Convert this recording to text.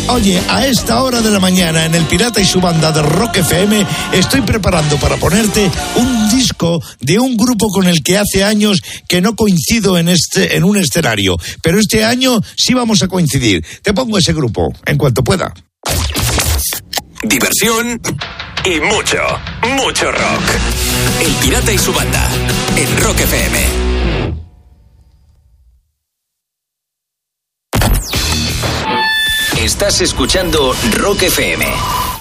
Oye, a esta hora de la mañana en El Pirata y su banda de Rock FM estoy preparando para ponerte un disco de un grupo con el que hace años que no coincido en un escenario, pero este año sí vamos a coincidir. Te pongo ese grupo en cuanto pueda. Diversión y mucho rock. El Pirata y su banda en Rock FM. Estás escuchando Rock FM.